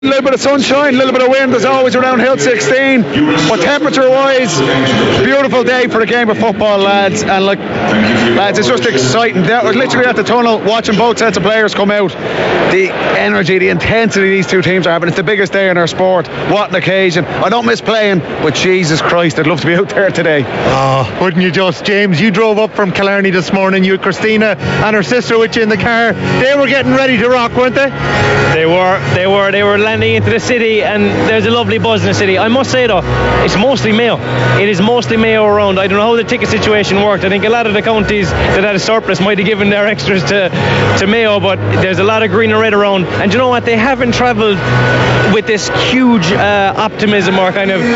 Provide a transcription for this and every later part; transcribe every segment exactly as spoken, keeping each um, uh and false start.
A little bit of sunshine, a little bit of wind as always around Hill sixteen, but temperature wise, beautiful day for a game of football, lads. And like, lads, it's just exciting. I was literally at the tunnel watching both sets of players come out. The energy, the intensity these two teams are having, it's the biggest day in our sport. What an occasion. I don't miss playing, but Jesus Christ, I'd love to be out there today. Oh, wouldn't you just? James, you drove up from Killarney this morning. You had Christina and her sister with you in the car. They were getting ready to rock, weren't they? They were, they were, they were landing into the city, and there's a lovely buzz in the city. I must say though, it's mostly Mayo. It is mostly Mayo around. I don't know how the ticket situation worked. I think a lot of the counties that had a surplus might have given their extras to, to Mayo, but there's a lot of green and red around. And you know what? They haven't travelled with this huge uh, optimism or kind of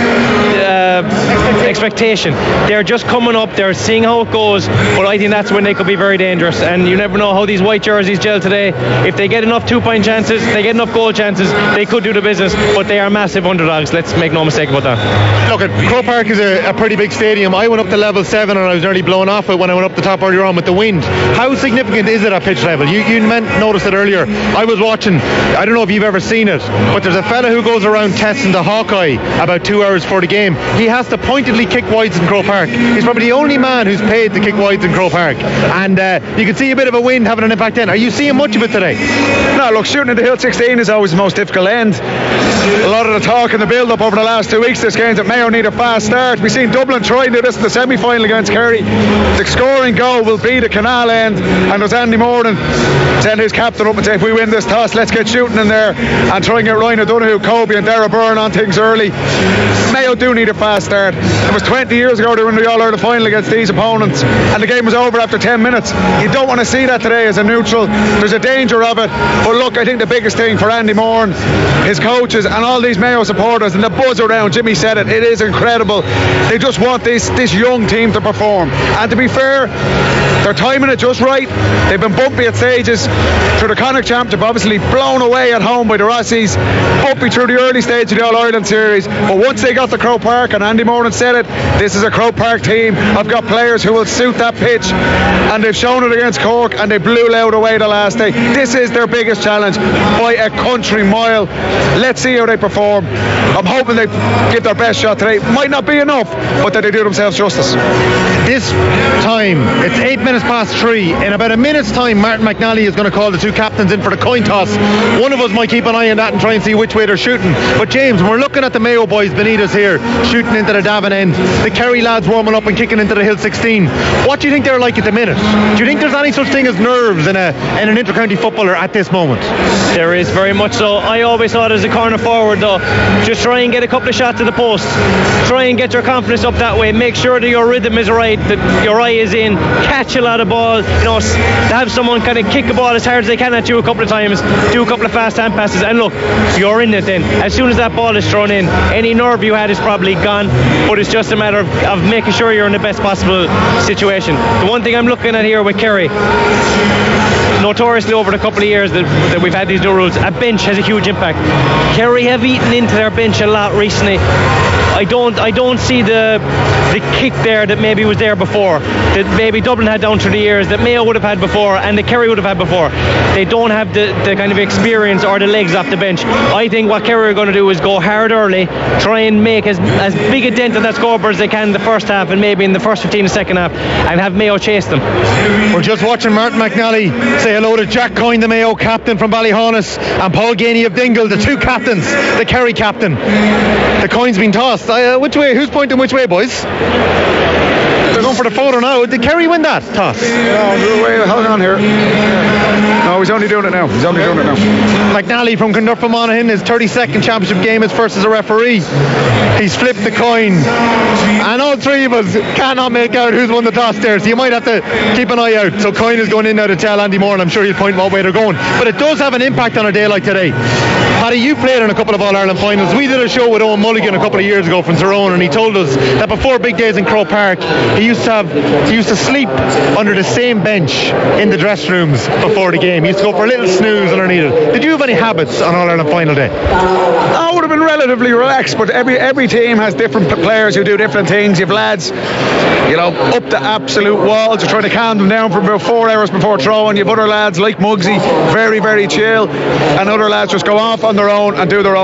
uh, expectation. They're just coming up, they're seeing how it goes, but I think that's when they could be very dangerous. And you never know how these white jerseys gel today. If they get enough two-point chances, they get enough goal chances, they could do the business, but they are massive underdogs. Let's make no mistake about that. Look, Croke Park is a, a pretty big stadium. I went up to level seven and I was nearly blown off it when I went up the top earlier on with the wind. How significant is it at pitch level? You, you meant, noticed it earlier. I was watching, I don't know if you've ever seen it, but there's a fella who goes around testing the Hawkeye about two hours before the game. He has to pointedly kick wides in Croke Park. He's probably the only man who's paid to kick wides in Croke Park. And uh, you can see a bit of a wind having an impact then. Are you seeing much of it today? No, look, shooting at the Hill sixteen is always the most difficult end. A lot of the talk and the build-up over the last two weeks, this game that Mayo need a fast start. We've seen Dublin try to do this in the semi-final against Kerry. The scoring goal will be the Canal end, and there's Andy Moran telling his captain up and say, if we win this toss, let's get shooting in there and try and get Ryan O'Donoghue, Kobe and Dara Byrne on things early. Mayo do need a fast start. It was twenty years ago they were in the All-Ireland final against these opponents and the game was over after ten minutes. You don't want to see that today as a neutral. There's a danger of it, but look, I think the biggest thing for Andy Moran, his coaches and all these Mayo supporters and the buzz around, Jimmy said it, it is incredible. They just want this this young team to perform, and to be fair, they're timing it just right. They've been bumpy at stages through the Connacht Championship, obviously blown away at home by the Rossies, bumpy through the early stage of the All-Ireland series, but once they got to Croke Park, and Andy Moran said it, this is a Croke Park team. I've got players who will suit that pitch, and they've shown it against Cork, and they blew Louth away the last day. This is their biggest challenge by a country mile. Let's see how they perform. I'm hoping they give their best shot today. Might not be enough, but that they do themselves justice. This time, it's eight minutes past three. In about a minute's time, Martin McNally is going to call the two captains in for the coin toss. One of us might keep an eye on that and try and see which way they're shooting. But James, when we're looking at the Mayo boys beneath us here, shooting into the Davin end, the Kerry lads warming up and kicking into the Hill sixteen. What do you think they're like at the minute? Do you think there's any such thing as nerves in a in an inter-county footballer at this moment? There is, very much so. I always thought as a corner forward though, just try and get a couple of shots to the post. Try and get your confidence up that way. Make sure that your rhythm is right, that your eye is in. Catch a lot of balls. You know, to have someone kind of kick a ball as hard as they can at you a couple of times, do a couple of fast hand passes, and look, you're in it then. As soon as that ball is thrown in, any nerve you had is probably gone, but it's just a matter of, of making sure you're in the best possible situation. The one thing I'm looking at here with Kerry, notoriously over the couple of years that, that we've had these new rules, a bench has a huge impact. Kerry have eaten into their bench a lot recently. I don't I don't see the the kick there that maybe was there before, that maybe Dublin had down through the years, that Mayo would have had before and that Kerry would have had before. They don't have the, the kind of experience or the legs off the bench. I think what Kerry are going to do is go hard early, try and make as, as big a dent on that scoreboard as they can in the first half and maybe in the first fifteen, the second half, and have Mayo chase them. We're just watching Martin McNally say hello to Jack Coyne, the Mayo captain from Ballyhonus, and Paul Ganey of Dingle, the two captains, the Kerry captain. The coin's been tossed. Uh, which way? Who's pointing which way, boys? They're going for the photo now. Did Kerry win that toss? No, wait, hold on here. No, he's only doing it now. He's only doing it now. McNally from Clondurfa Monaghan, his thirty-second championship game, his first as a referee. He's flipped the coin, and all three of us cannot make out who's won the toss there, so you might have to keep an eye out. So coin is going in now to tell Andy Moore, and I'm sure he'll point what way they're going. But it does have an impact on a day like today. Paddy, you played in a couple of All-Ireland finals. We did a show with Owen Mulligan a couple of years ago from Tyrone, and he told us that before big days in Croke Park, he used used to have, he used to sleep under the same bench in the dressing rooms before the game. He used to go for a little snooze underneath it. Did you have any habits on All Ireland final day? I would have been relatively relaxed, but every every team has different p- players who do different things. You've lads, you know, up the absolute walls. You're trying to calm them down for about four hours before throwing. You've other lads like Muggsy, very, very chill, and other lads just go off on their own and do their own